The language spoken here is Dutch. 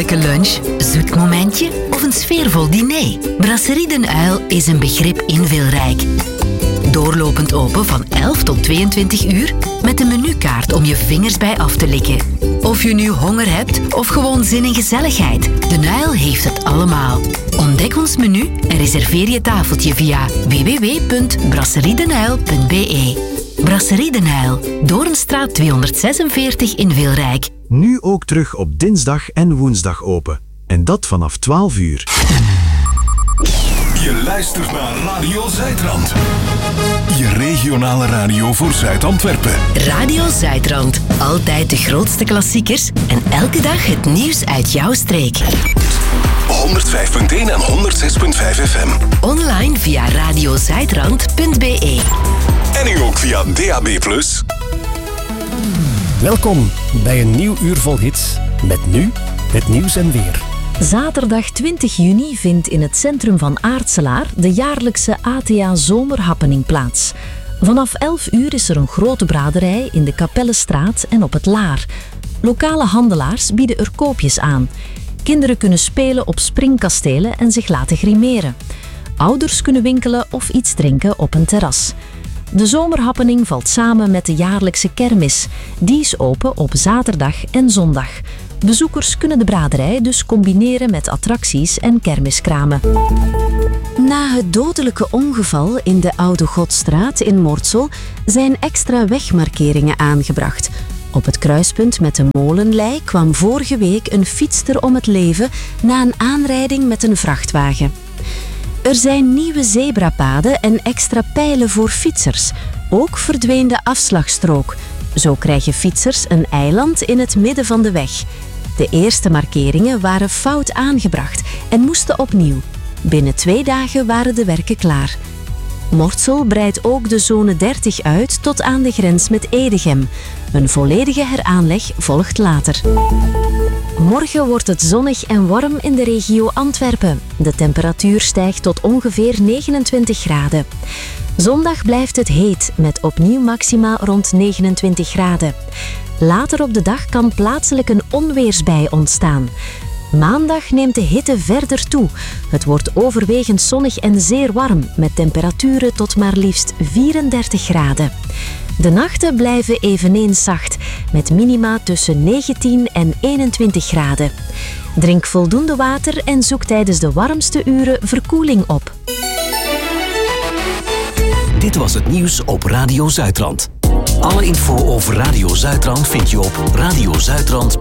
heerlijke lunch, zoet momentje of een sfeervol diner? Brasserie Den Uil is een begrip in Wilrijk. Doorlopend open van 11 tot 22 uur met een menukaart om je vingers bij af te likken. Of je nu honger hebt of gewoon zin in gezelligheid, Den Uil heeft het allemaal. Ontdek ons menu en reserveer je tafeltje via www.brasseriedenuil.be. Brasserie Den Uil, Doornstraat 246 in Wilrijk. Nu ook terug op dinsdag en woensdag open. En dat vanaf 12 uur. Je luistert naar Radio Zuidrand. Je regionale radio voor Zuid-Antwerpen. Radio Zuidrand. Altijd de grootste klassiekers en elke dag het nieuws uit jouw streek. 105.1 en 106.5 FM. Online via radiozuidrand.be. En nu ook via DAB+. Welkom bij een nieuw uur vol hits. Met nu het nieuws en weer. Zaterdag 20 juni vindt in het centrum van Aartselaar de jaarlijkse ATA Zomerhappening plaats. Vanaf 11 uur is er een grote braderij in de Kapellenstraat en op het Laar. Lokale handelaars bieden er koopjes aan. Kinderen kunnen spelen op springkastelen en zich laten grimeren. Ouders kunnen winkelen of iets drinken op een terras. De zomerhappening valt samen met de jaarlijkse kermis. Die is open op zaterdag en zondag. Bezoekers kunnen de braderij dus combineren met attracties en kermiskramen. Na het dodelijke ongeval in de Oude Godstraat in Mortsel zijn extra wegmarkeringen aangebracht. Op het kruispunt met de Molenlei kwam vorige week een fietster om het leven na een aanrijding met een vrachtwagen. Er zijn nieuwe zebrapaden en extra pijlen voor fietsers. Ook verdween de afslagstrook. Zo krijgen fietsers een eiland in het midden van de weg. De eerste markeringen waren fout aangebracht en moesten opnieuw. Binnen 2 dagen waren de werken klaar. Mortsel breidt ook de zone 30 uit tot aan de grens met Edegem. Een volledige heraanleg volgt later. Morgen wordt het zonnig en warm in de regio Antwerpen. De temperatuur stijgt tot ongeveer 29 graden. Zondag blijft het heet, met opnieuw maxima rond 29 graden. Later op de dag kan plaatselijk een onweersbui ontstaan. Maandag neemt de hitte verder toe. Het wordt overwegend zonnig en zeer warm, met temperaturen tot maar liefst 34 graden. De nachten blijven eveneens zacht, met minima tussen 19 en 21 graden. Drink voldoende water en zoek tijdens de warmste uren verkoeling op. Dit was het nieuws op Radio Zuidrand. Alle info over Radio Zuidrand vind je op radiozuidrand.be.